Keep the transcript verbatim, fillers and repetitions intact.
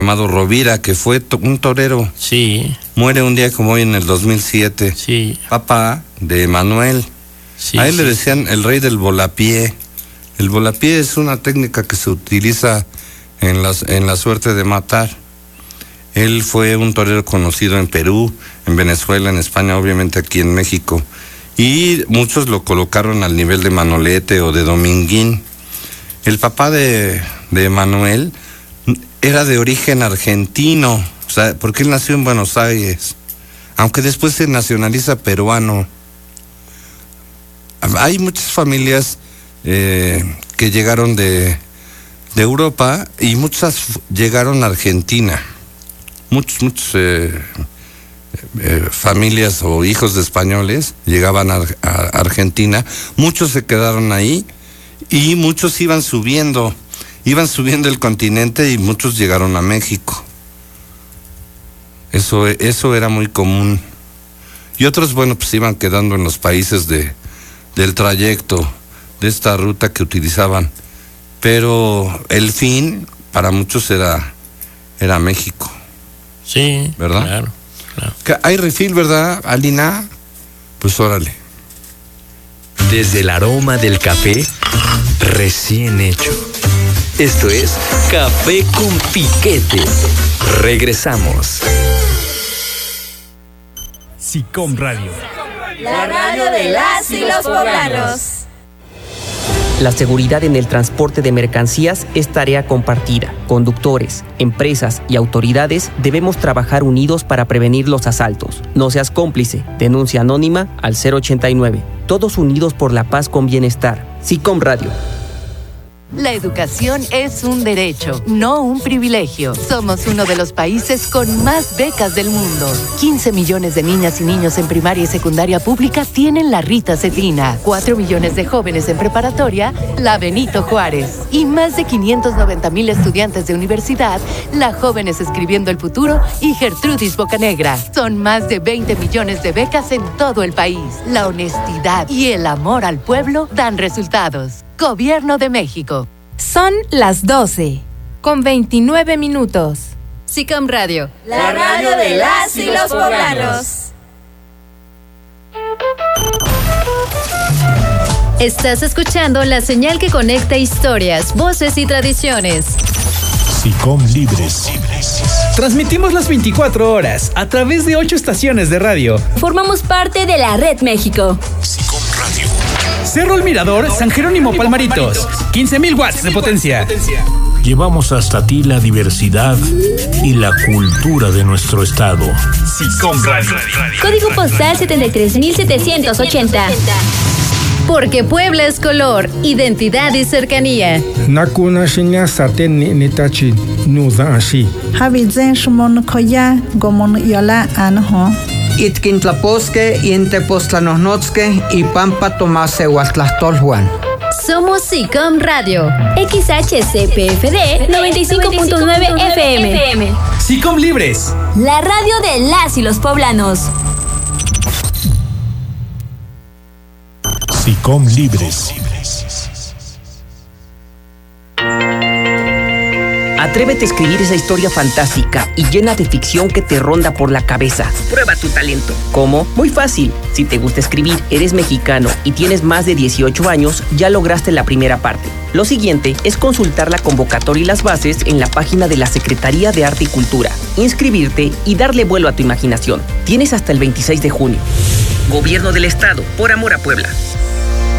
llamado Rovira, que fue to- un torero. Sí. Muere un día como hoy en el dos mil siete. Sí. Papá de Manuel. Sí, A él sí. le decían el rey del volapié. El volapié es una técnica que se utiliza en, las, en la suerte de matar. Él fue un torero conocido en Perú, en Venezuela, en España, obviamente aquí en México. Y muchos lo colocaron al nivel de Manolete o de Dominguín. El papá de, de Manuel era de origen argentino, o sea, porque él nació en Buenos Aires, aunque después se nacionaliza peruano. Hay muchas familias eh, que llegaron de, de Europa y muchas f- llegaron a Argentina. Muchos, muchos eh, eh, familias o hijos de españoles llegaban a, a Argentina. Muchos se quedaron ahí y muchos iban subiendo. Iban subiendo el continente y muchos llegaron a México. Eso, eso era muy común. Y otros, bueno, pues iban quedando en los países de, del trayecto, de esta ruta que utilizaban. Pero el fin, para muchos, era, era México. Sí, ¿verdad? Claro, claro. Que hay refill, ¿verdad, Alina? Pues órale. Desde el aroma del café recién hecho. Esto es Café con Piquete. Regresamos. SICOM Radio. La radio de las y los poblanos. La seguridad en el transporte de mercancías es tarea compartida. Conductores, empresas y autoridades debemos trabajar unidos para prevenir los asaltos. No seas cómplice. Denuncia anónima al cero ochenta y nueve. Todos unidos por la paz con bienestar. SICOM Radio. La educación es un derecho, no un privilegio. Somos uno de los países con más becas del mundo. quince millones de niñas y niños en primaria y secundaria pública tienen la Rita Cetina. cuatro millones de jóvenes en preparatoria, la Benito Juárez. Y más de quinientos noventa mil estudiantes de universidad, la Jóvenes Escribiendo el Futuro y Gertrudis Bocanegra. Son más de veinte millones de becas en todo el país. La honestidad y el amor al pueblo dan resultados. Gobierno de México. Son las doce, con veintinueve minutos. SICOM Radio, la radio de las y los poblanos. Estás escuchando la señal que conecta historias, voces y tradiciones. SICOM Libres. Transmitimos las veinticuatro horas a través de ocho estaciones de radio. Formamos parte de la Red México. SICOM Radio. Cerro El Mirador, San Jerónimo Palmaritos. quince mil watts de potencia. Llevamos hasta ti la diversidad y la cultura de nuestro estado. SICOM Radio. Código postal setenta y tres mil setecientos ochenta. Porque Puebla es color, identidad y cercanía. Nakuna shinya saten ni nitachi nuza ashi. Habizen shmon koya gomon yola anho. Itkintlaposque, Intepostlanosnotzque y Pampa Tomase Huastlastolhuan. Somos SICOM Radio, X H C P F D noventa y cinco punto nueve F M. SICOM Libres. La radio de las y los poblanos. SICOM Libres. Atrévete a escribir esa historia fantástica y llena de ficción que te ronda por la cabeza. Prueba tu talento. ¿Cómo? Muy fácil. Si te gusta escribir, eres mexicano y tienes más de dieciocho años, ya lograste la primera parte. Lo siguiente es consultar la convocatoria y las bases en la página de la Secretaría de Arte y Cultura, inscribirte y darle vuelo a tu imaginación. Tienes hasta el veintiséis de junio. Gobierno del Estado, por amor a Puebla.